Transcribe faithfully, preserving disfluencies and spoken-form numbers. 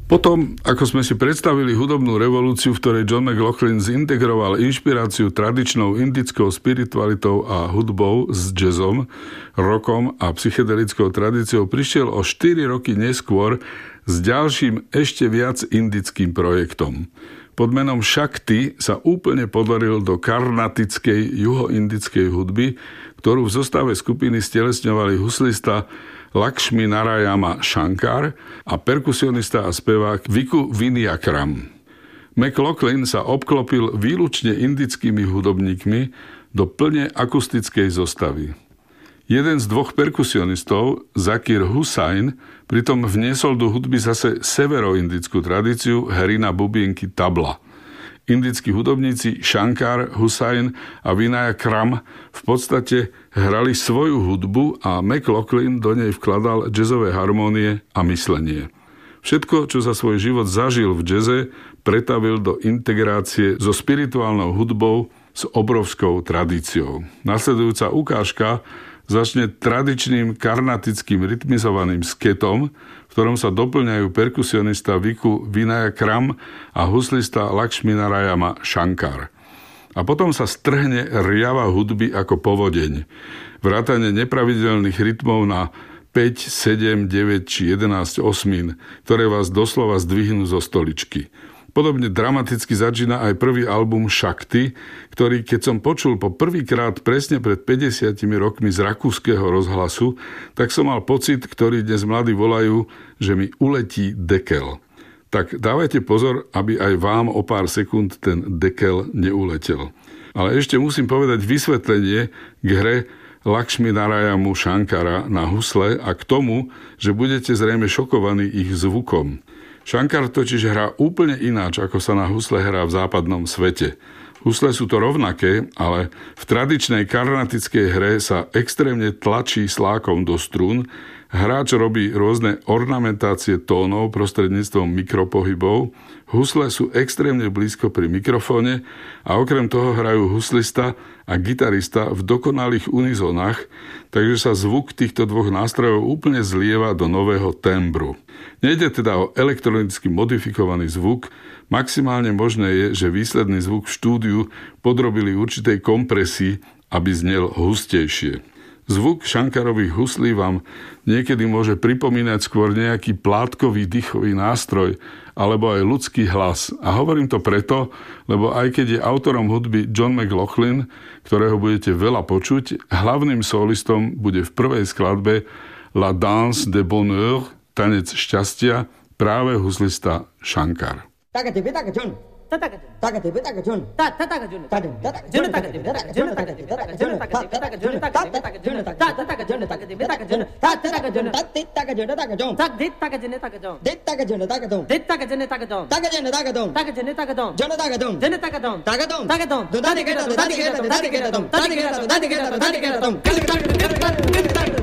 Potom, ako sme si predstavili hudobnú revolúciu, v ktorej John McLaughlin zintegroval inšpiráciu tradičnou indickou spiritualitou a hudbou s jazzom, rockom a psychedelickou tradíciou, prišiel o štyri roky neskôr s ďalším ešte viac indickým projektom. Pod menom Shakti sa úplne podaril do karnatickej juhoindickej hudby, ktorú v zostave skupiny stelesňovali huslista Lakshmi Narayana Shankar a perkusionista a spevák Viku Vinayakram. McLaughlin sa obklopil výlučne indickými hudobníkmi do plne akustickej zostavy. Jeden z dvoch perkusionistov, Zakir Hussain, pritom vniesol do hudby zase severoindickú tradíciu hry na bubienky tabla. Indickí hudobníci Shankar, Hussain a Vinayakram v podstate hrali svoju hudbu a McLaughlin do nej vkladal jazzové harmónie a myslenie. Všetko, čo za svoj život zažil v jazze, pretavil do integrácie so spirituálnou hudbou s obrovskou tradíciou. Nasledujúca ukážka začne tradičným karnatickým rytmizovaným sketom, v ktorom sa doplňajú perkusionista Viku Vinayakram a huslista Lakshmi Narayana Shankar. A potom sa strhne riava hudby ako povodeň. Vrátane nepravidelných rytmov na päť, sedem, deväť či jedenásť osmín, ktoré vás doslova zdvihnú zo stoličky. Podobne dramaticky začína aj prvý album Shakti, ktorý, keď som počul po prvýkrát presne pred päťdesiatimi rokmi z rakúskeho rozhlasu, tak som mal pocit, ktorý dnes mladí volajú, že mi uletí dekel. Tak dávajte pozor, aby aj vám o pár sekúnd ten dekel neuletel. Ale ešte musím povedať vysvetlenie k hre Lakshmi Narayana Shankara na husle a k tomu, že budete zrejme šokovaní ich zvukom. Shankar totiž hrá úplne ináč, ako sa na husle hrá v západnom svete. Husle sú to rovnaké, ale v tradičnej karnatickej hre sa extrémne tlačí slákom do strún, hráč robí rôzne ornamentácie tónov prostredníctvom mikropohybov, husle sú extrémne blízko pri mikrofóne a okrem toho hrajú huslista a gitarista v dokonalých unizónach, takže sa zvuk týchto dvoch nástrojov úplne zlieva do nového tembru. Nejde teda o elektronicky modifikovaný zvuk, maximálne možné je, že výsledný zvuk v štúdiu podrobili určitej kompresii, aby znel hustejšie. Zvuk Shankarových huslí vám niekedy môže pripomínať skôr nejaký plátkový dýchový nástroj alebo aj ľudský hlas. A hovorím to preto, lebo aj keď je autorom hudby John McLaughlin, ktorého budete veľa počuť, hlavným solistom bude v prvej skladbe La Danse de Bonheur, tanec šťastia, práve huslista Shankar.